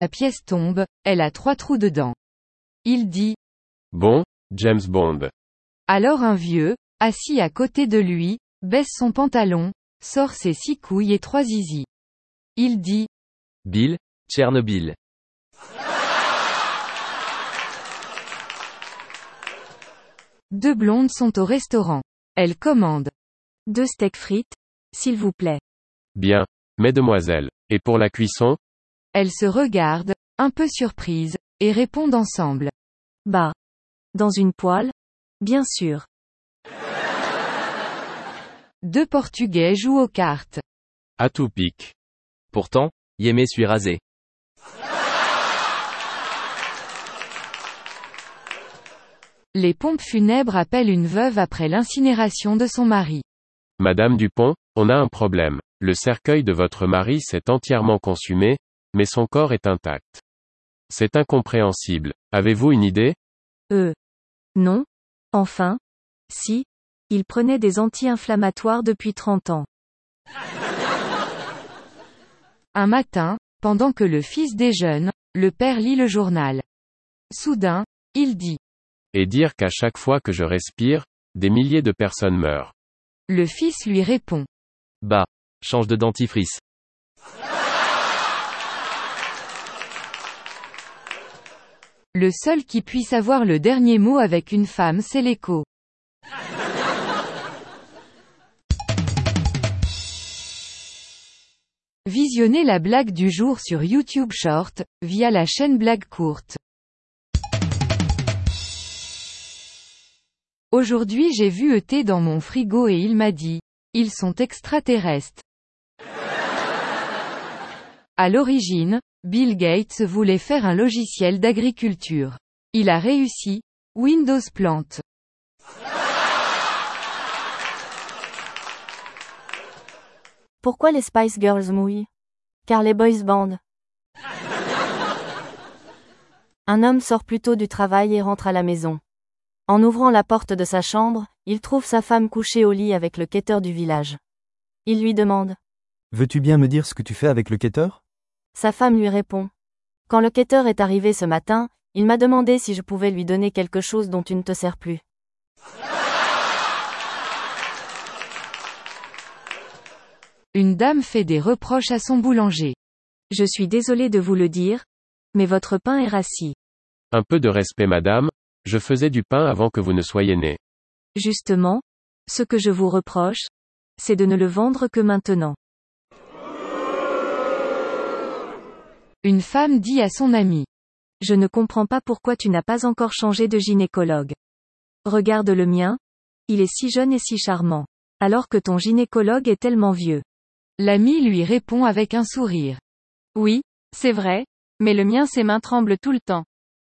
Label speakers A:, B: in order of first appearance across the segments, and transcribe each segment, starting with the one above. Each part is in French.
A: La pièce tombe, elle a 3 trous dedans. Il dit.
B: Bon, James Bond.
A: Alors un vieux, assis à côté de lui, baisse son pantalon, sort ses 6 couilles et 3 zizis. Il dit.
C: Bill, Tchernobyl.
A: Deux blondes sont au restaurant. Elles commandent.
D: 2 steaks frites, s'il vous plaît.
B: Bien. Mesdemoiselles. Et pour la cuisson?
A: Elles se regardent, un peu surprises, et répondent ensemble.
D: Bah. Dans une poêle? Bien sûr.
A: 2 Portugais jouent aux cartes.
B: À tout pique.
C: Pourtant, Yémé suis rasé.
A: Les pompes funèbres appellent une veuve après l'incinération de son mari.
B: Madame Dupont, on a un problème. Le cercueil de votre mari s'est entièrement consumé, mais son corps est intact. C'est incompréhensible. Avez-vous une idée?
D: Non. Enfin. Si. Il prenait des anti-inflammatoires depuis 30 ans.
A: Un matin, pendant que le fils déjeune, le père lit le journal. Soudain, il dit.
B: Et dire qu'à chaque fois que je respire, des milliers de personnes meurent.
A: Le fils lui répond.
C: Bah. Change de dentifrice.
A: Le seul qui puisse avoir le dernier mot avec une femme, c'est l'écho. Visionnez la blague du jour sur YouTube Short, via la chaîne Blague Courte. Aujourd'hui j'ai vu ET dans mon frigo et il m'a dit. Ils sont extraterrestres. À l'origine, Bill Gates voulait faire un logiciel d'agriculture. Il a réussi. Windows plante.
D: Pourquoi les Spice Girls mouillent? Car les boys band. Un homme sort plus tôt du travail et rentre à la maison. En ouvrant la porte de sa chambre, il trouve sa femme couchée au lit avec le quêteur du village. Il lui demande.
E: Veux-tu bien me dire ce que tu fais avec le quêteur?
D: Sa femme lui répond. Quand le quêteur est arrivé ce matin, il m'a demandé si je pouvais lui donner quelque chose dont tu ne te sers plus.
A: Une dame fait des reproches à son boulanger.
D: Je suis désolée de vous le dire, mais votre pain est rassis.
B: Un peu de respect madame, je faisais du pain avant que vous ne soyez née.
D: Justement, ce que je vous reproche, c'est de ne le vendre que maintenant.
A: Une femme dit à son ami.
D: Je ne comprends pas pourquoi tu n'as pas encore changé de gynécologue. Regarde le mien, il est si jeune et si charmant. Alors que ton gynécologue est tellement vieux.
A: L'ami lui répond avec un sourire.
F: Oui, c'est vrai, mais le mien ses mains tremblent tout le temps.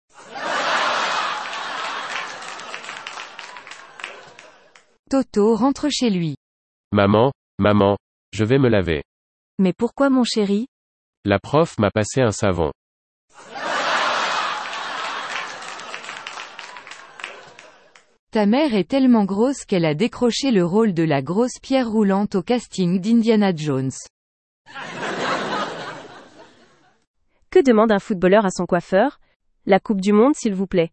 A: Toto rentre chez lui.
B: Maman, je vais me laver.
D: Mais pourquoi mon chéri?
B: La prof m'a passé un savon.
A: Ta mère est tellement grosse qu'elle a décroché le rôle de la grosse pierre roulante au casting d'Indiana Jones.
F: Que demande un footballeur à son coiffeur? La Coupe du Monde s'il vous plaît.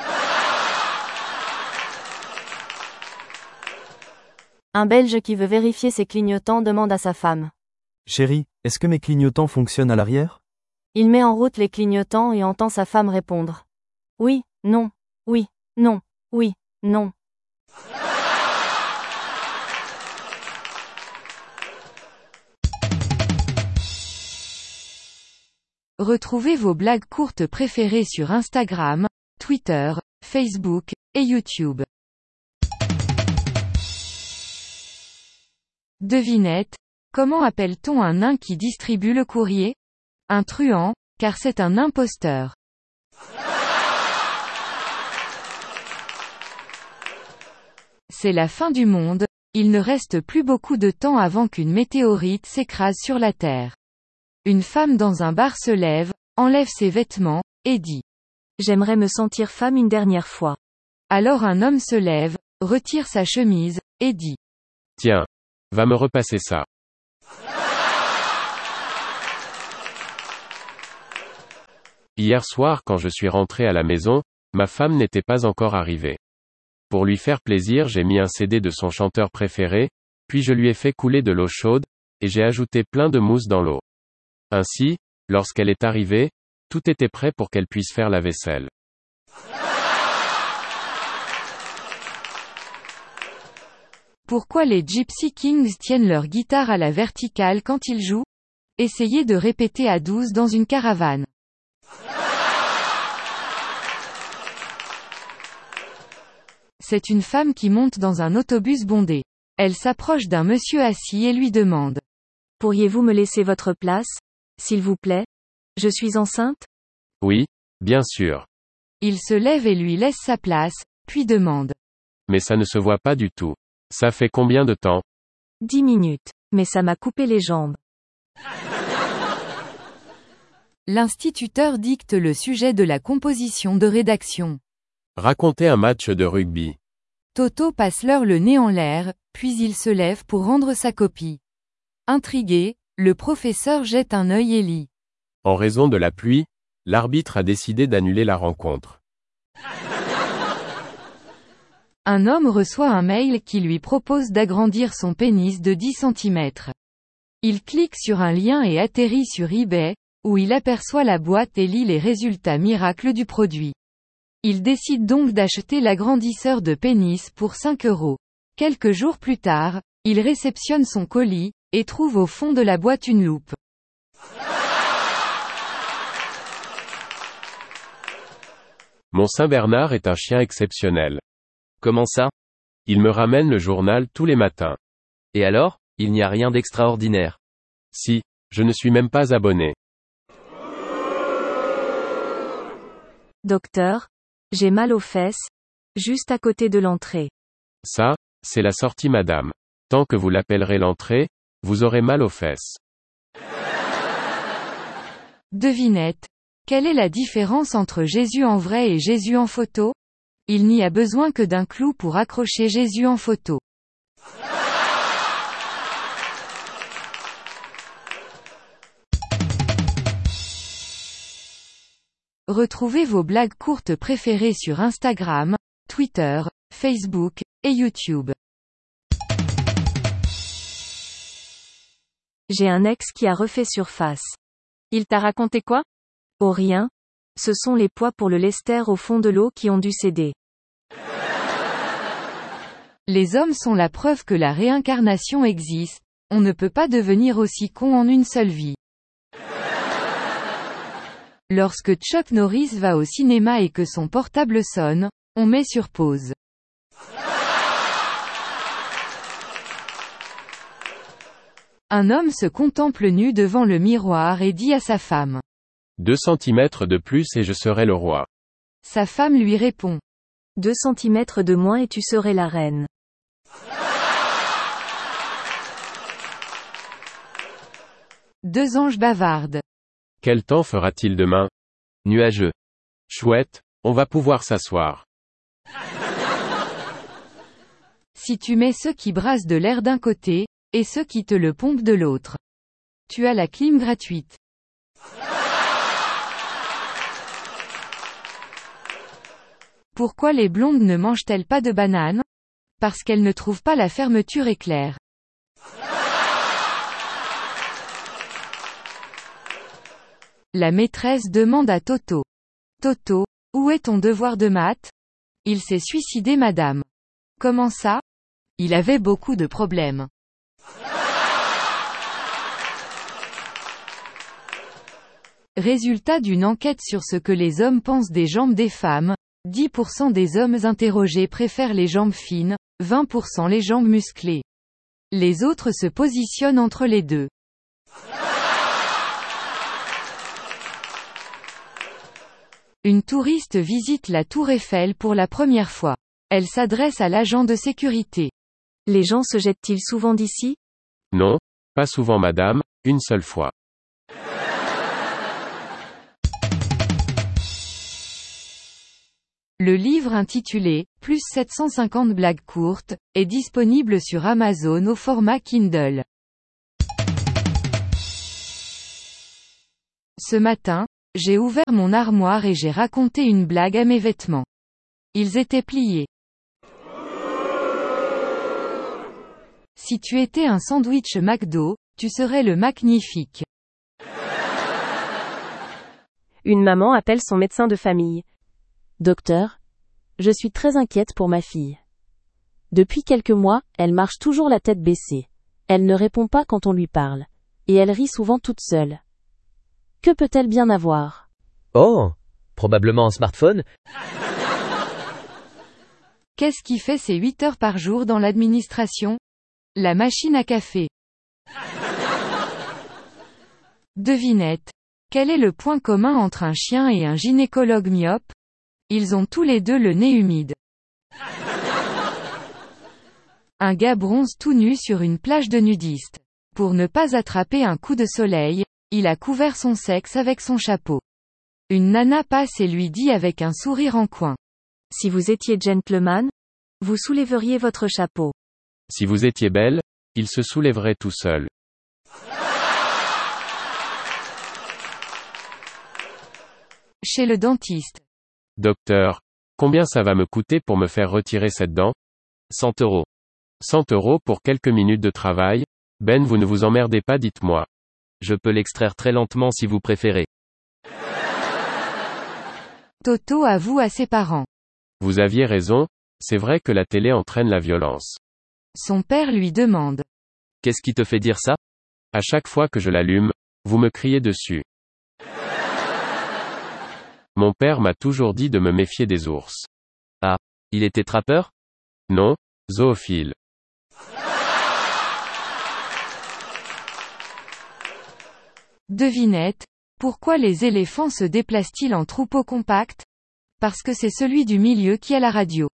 D: Un Belge qui veut vérifier ses clignotants demande à sa femme.
E: Chérie, est-ce que mes clignotants fonctionnent à l'arrière?
D: Il met en route les clignotants et entend sa femme répondre. Oui, non, oui, non, oui, non.
A: Retrouvez vos blagues courtes préférées sur Instagram, Twitter, Facebook, et YouTube. Devinette, comment appelle-t-on un nain qui distribue le courrier? Un truand, car c'est un imposteur. C'est la fin du monde, il ne reste plus beaucoup de temps avant qu'une météorite s'écrase sur la Terre. Une femme dans un bar se lève, enlève ses vêtements, et dit.
D: J'aimerais me sentir femme une dernière fois.
A: Alors un homme se lève, retire sa chemise, et dit.
B: Tiens. Va me repasser ça. Hier soir quand je suis rentré à la maison, ma femme n'était pas encore arrivée. Pour lui faire plaisir, j'ai mis un CD de son chanteur préféré, puis je lui ai fait couler de l'eau chaude, et j'ai ajouté plein de mousse dans l'eau. Ainsi, lorsqu'elle est arrivée, tout était prêt pour qu'elle puisse faire la vaisselle.
A: Pourquoi les Gypsy Kings tiennent leur guitare à la verticale quand ils jouent? Essayez de répéter à 12 dans une caravane. C'est une femme qui monte dans un autobus bondé. Elle s'approche d'un monsieur assis et lui demande.
F: Pourriez-vous me laisser votre place, s'il vous plaît? Je suis enceinte?
B: Oui, bien sûr.
A: Il se lève et lui laisse sa place, puis demande.
B: Mais ça ne se voit pas du tout. Ça fait combien de temps?
F: 10 minutes. Mais ça m'a coupé les jambes.
A: L'instituteur dicte le sujet de la composition de rédaction.
B: Racontez un match de rugby.
A: Toto passe l'heure le nez en l'air, puis il se lève pour rendre sa copie. Intrigué, le professeur jette un œil et lit.
B: En raison de la pluie, l'arbitre a décidé d'annuler la rencontre.
A: Un homme reçoit un mail qui lui propose d'agrandir son pénis de 10 cm. Il clique sur un lien et atterrit sur eBay, où il aperçoit la boîte et lit les résultats miracles du produit. Il décide donc d'acheter l'agrandisseur de pénis pour 5 €. Quelques jours plus tard, il réceptionne son colis, et trouve au fond de la boîte une loupe.
B: Mon Saint-Bernard est un chien exceptionnel.
C: Comment ça?
B: Il me ramène le journal tous les matins.
C: Et alors, il n'y a rien d'extraordinaire.
B: Si, je ne suis même pas abonné.
F: Docteur, j'ai mal aux fesses, juste à côté de l'entrée.
B: Ça, c'est la sortie madame. Tant que vous l'appellerez l'entrée, vous aurez mal aux fesses.
A: Devinette. Quelle est la différence entre Jésus en vrai et Jésus en photo? Il n'y a besoin que d'un clou pour accrocher Jésus en photo. Retrouvez vos blagues courtes préférées sur Instagram, Twitter, Facebook, et YouTube.
F: J'ai un ex qui a refait surface. Il t'a raconté quoi? Oh rien. Ce sont les poids pour le lester au fond de l'eau qui ont dû céder.
A: Les hommes sont la preuve que la réincarnation existe, on ne peut pas devenir aussi con en une seule vie. Lorsque Chuck Norris va au cinéma et que son portable sonne, on met sur pause. Un homme se contemple nu devant le miroir et dit à sa femme.
B: 2 centimètres de plus et je serai le roi.
A: Sa femme lui répond.
F: 2 centimètres de moins et tu serais la reine.
A: Deux anges bavardent.
B: Quel temps fera-t-il demain?
C: Nuageux.
B: Chouette, on va pouvoir s'asseoir.
A: Si tu mets ceux qui brassent de l'air d'un côté, et ceux qui te le pompent de l'autre. Tu as la clim gratuite. Pourquoi les blondes ne mangent-elles pas de bananes? Parce qu'elles ne trouvent pas la fermeture éclair. La maîtresse demande à Toto. Toto, où est ton devoir de maths? Il s'est suicidé madame. Comment ça? Il avait beaucoup de problèmes. Résultat d'une enquête sur ce que les hommes pensent des jambes des femmes, 10% des hommes interrogés préfèrent les jambes fines, 20% les jambes musclées. Les autres se positionnent entre les deux. Une touriste visite la tour Eiffel pour la première fois. Elle s'adresse à l'agent de sécurité.
F: Les gens se jettent-ils souvent d'ici?
B: Non, pas souvent madame, une seule fois.
A: Le livre intitulé « Plus 750 blagues courtes » est disponible sur Amazon au format Kindle. Ce matin, J'ai ouvert mon armoire et j'ai raconté une blague à mes vêtements. Ils étaient pliés. Si tu étais un sandwich McDo, tu serais le magnifique.
F: Une maman appelle son médecin de famille. Docteur, je suis très inquiète pour ma fille. Depuis quelques mois, elle marche toujours la tête baissée. Elle ne répond pas quand on lui parle. Et elle rit souvent toute seule. Que peut-elle bien avoir?
C: Oh, probablement un smartphone.
A: Qu'est-ce qui fait ses 8 heures par jour dans l'administration? La machine à café. Devinette. Quel est le point commun entre un chien et un gynécologue myope? Ils ont tous les deux le nez humide. Un gars bronze tout nu sur une plage de nudistes. Pour ne pas attraper un coup de soleil, il a couvert son sexe avec son chapeau. Une nana passe et lui dit avec un sourire en coin.
F: Si vous étiez gentleman, vous soulèveriez votre chapeau.
B: Si vous étiez belle, il se soulèverait tout seul.
A: Chez le dentiste.
B: Docteur, combien ça va me coûter pour me faire retirer cette dent?
C: 100 €.
B: 100 € pour quelques minutes de travail? Ben, vous ne vous emmerdez pas, dites-moi.
C: Je peux l'extraire très lentement si vous préférez.
A: Toto avoue à ses parents.
B: Vous aviez raison, c'est vrai que la télé entraîne la violence.
A: Son père lui demande.
C: Qu'est-ce qui te fait dire ça?
B: À chaque fois que je l'allume, vous me criez dessus. Mon père m'a toujours dit de me méfier des ours.
C: Ah, il était trappeur?
B: Non, zoophile.
A: Devinette. Pourquoi les éléphants se déplacent-ils en troupeau compact? Parce que c'est celui du milieu qui a la radio.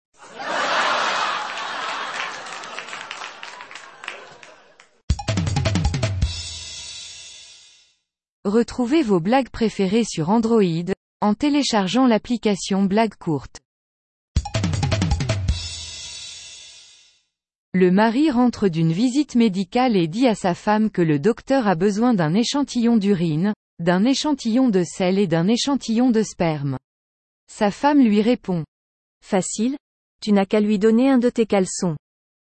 A: Retrouvez vos blagues préférées sur Android, en téléchargeant l'application Blagues courtes. Le mari rentre d'une visite médicale et dit à sa femme que le docteur a besoin d'un échantillon d'urine, d'un échantillon de sel et d'un échantillon de sperme. Sa femme lui répond.
F: Facile, tu n'as qu'à lui donner un de tes caleçons.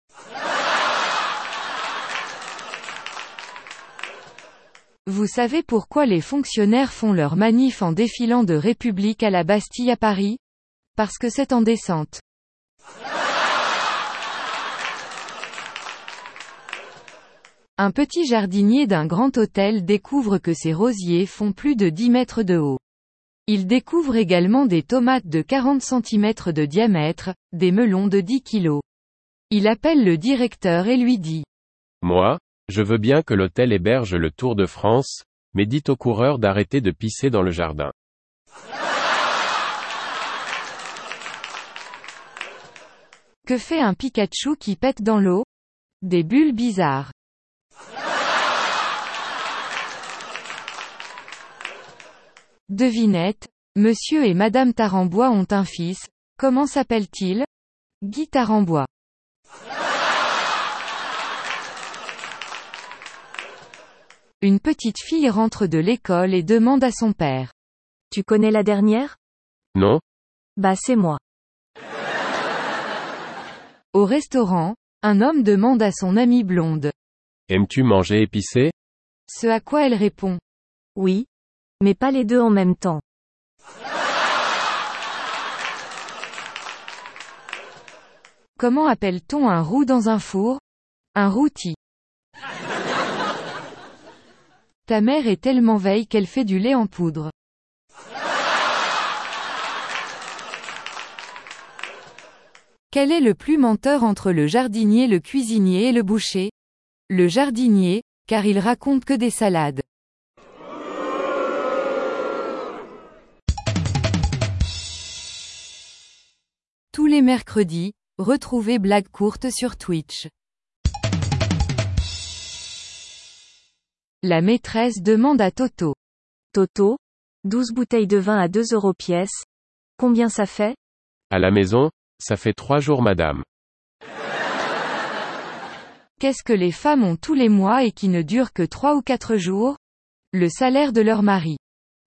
A: Vous savez pourquoi les fonctionnaires font leur manif en défilant de République à la Bastille à Paris? Parce que c'est en descente. Un petit jardinier d'un grand hôtel découvre que ses rosiers font plus de 10 mètres de haut. Il découvre également des tomates de 40 cm de diamètre, des melons de 10 kg. Il appelle le directeur et lui dit.
B: Moi, je veux bien que l'hôtel héberge le Tour de France, mais dites aux coureurs d'arrêter de pisser dans le jardin.
A: Que fait un Pikachu qui pète dans l'eau? Des bulles bizarres. Devinette. Monsieur et Madame Tarambois ont un fils. Comment s'appelle-t-il? Guy Tarambois. Une petite fille rentre de l'école et demande à son père.
F: Tu connais la dernière?
B: Non?
F: Bah c'est moi.
A: Au restaurant, un homme demande à son amie blonde.
B: Aimes-tu manger épicé?
A: Ce à quoi elle répond.
F: Oui. Mais pas les deux en même temps.
A: Comment appelle-t-on un roux dans un four? Un rôti. Ta mère est tellement veille qu'elle fait du lait en poudre. Quel est le plus menteur entre le jardinier, le cuisinier et le boucher? Le jardinier, car il raconte que des salades. Tous les mercredis, retrouvez Blagues courtes sur Twitch. La maîtresse demande à Toto.
F: Toto, 12 bouteilles de vin à 2 € pièce. Combien ça fait?
B: À la maison, ça fait 3 jours madame.
A: Qu'est-ce que les femmes ont tous les mois et qui ne dure que 3 ou 4 jours? Le salaire de leur mari.